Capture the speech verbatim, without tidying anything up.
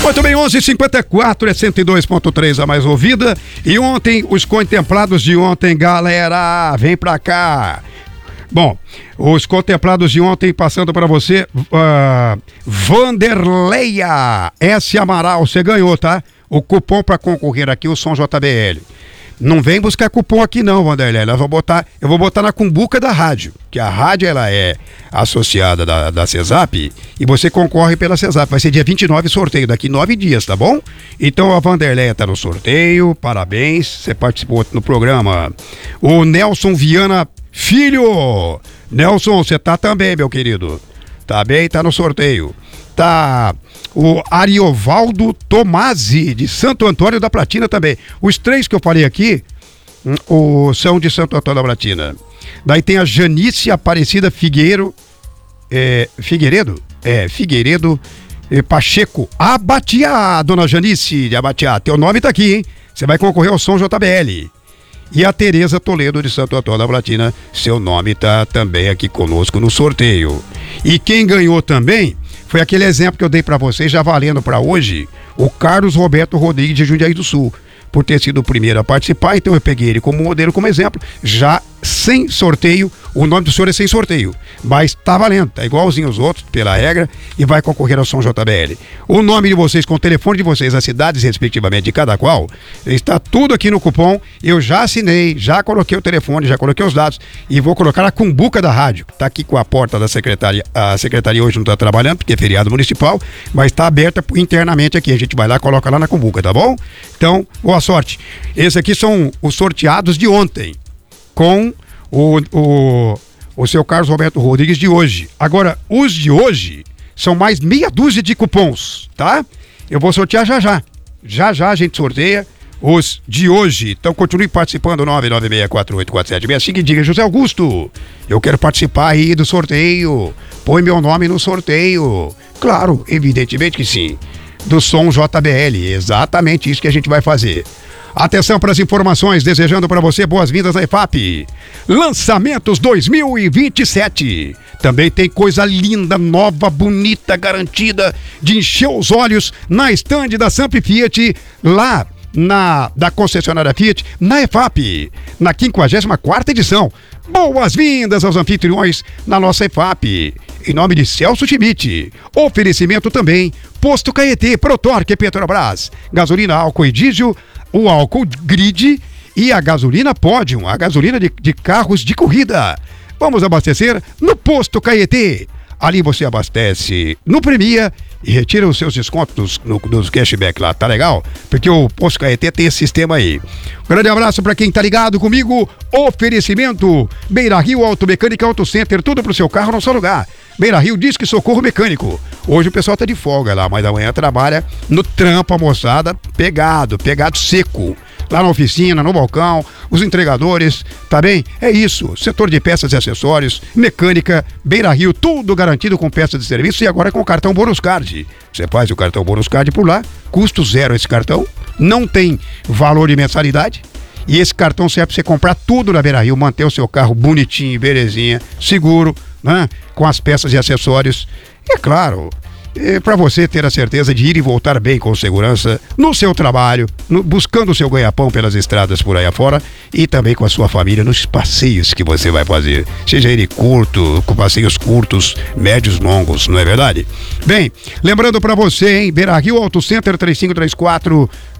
Muito bem, onze e cinquenta e quatro, é cento e dois ponto três a mais ouvida. E ontem, os contemplados de ontem, galera, vem pra cá. Bom, os contemplados de ontem, passando para você, uh, Vanderleia S. Amaral, você ganhou, tá? O cupom para concorrer aqui, o Som J B L. Não vem buscar cupom aqui não, Vanderleia. Eu vou botar, eu vou botar na cumbuca da rádio, que a rádio ela é associada da, da CESAP e você concorre pela CESAP. Vai ser dia vinte e nove sorteio, daqui nove dias, tá bom? Então a Vanderleia tá no sorteio, parabéns, você participou no programa. O Nelson Viana Filho, Nelson, você tá também, meu querido. Tá bem, tá no sorteio. Tá o Ariovaldo Tomasi, de Santo Antônio da Platina também. Os três que eu falei aqui o, são de Santo Antônio da Platina. Daí tem a Janice Aparecida Figueiro, é, Figueiredo? É, Figueiredo é, Pacheco. Abatiá, dona Janice de Abatiá. Teu nome tá aqui, hein? Você vai concorrer ao Som J B L. E a Tereza Toledo de Santo Antônio da Platina, seu nome tá também aqui conosco no sorteio. E quem ganhou também foi aquele exemplo que eu dei para vocês, já valendo para hoje, o Carlos Roberto Rodrigues de Jundiaí do Sul, por ter sido o primeiro a participar, então eu peguei ele como modelo, como exemplo, já sem sorteio. O nome do senhor é sem sorteio, mas tá valendo, tá igualzinho os outros, pela regra, e vai concorrer ao Som J B L. O nome de vocês, com o telefone de vocês, as cidades respectivamente de cada qual, está tudo aqui no cupom. Eu já assinei, já coloquei o telefone, já coloquei os dados e vou colocar na cumbuca da rádio, tá aqui com a porta da secretaria. A secretaria hoje não tá trabalhando porque é feriado municipal, mas tá aberta internamente aqui, a gente vai lá, coloca lá na cumbuca, tá bom? Então, boa sorte. Esses aqui são os sorteados de ontem, com o, o, o seu Carlos Roberto Rodrigues de hoje. Agora, os de hoje são mais meia dúzia de cupons, tá? Eu vou sortear já já. Já já a gente sorteia os de hoje. Então continue participando, nove nove seis quatro oito quatro sete seis cinco, e diga: José Augusto, eu quero participar aí do sorteio. Põe meu nome no sorteio. Claro, evidentemente que sim. Do Som J B L, exatamente isso que a gente vai fazer. Atenção para as informações, desejando para você boas-vindas na E F A P. Lançamentos dois mil e vinte e sete. Também tem coisa linda, nova, bonita, garantida, de encher os olhos na estande da Samp Fiat, lá na da concessionária Fiat, na E F A P, na quinquagésima quarta edição. Boas-vindas aos anfitriões na nossa E F A P. Em nome de Celso Schmidt. Oferecimento também Posto Caetê, Protorque, Petrobras, gasolina, álcool e diesel, o álcool grid e a gasolina Podium, a gasolina de, de carros de corrida. Vamos abastecer no Posto Caetê. Ali você abastece no Premia e retira os seus descontos no, nos cashback lá, tá legal? Porque o Posto Caetê tem esse sistema aí. Um grande abraço para quem tá ligado comigo. Oferecimento Beira Rio Automecânica Auto Center, tudo pro seu carro no seu lugar. Beira Rio Disque Socorro Mecânico. Hoje o pessoal tá de folga lá, mas amanhã trabalha no trampo, a moçada, pegado, pegado seco. Lá na oficina, no balcão, os entregadores, tá bem? É isso, setor de peças e acessórios, mecânica, Beira Rio, tudo garantido com peças de serviço e agora com o cartão Bônus Card. Você faz o cartão Bônus Card por lá, custo zero esse cartão, não tem valor de mensalidade e esse cartão serve para você comprar tudo na Beira Rio, manter o seu carro bonitinho, belezinha, seguro, né? Com as peças e acessórios. E é claro, é para você ter a certeza de ir e voltar bem com segurança no seu trabalho, no, buscando o seu ganha-pão pelas estradas por aí afora e também com a sua família nos passeios que você vai fazer, seja ele curto, com passeios curtos, médios, longos, não é verdade? Bem, lembrando para você, hein, Beira Rio Auto Center três cinco três quatro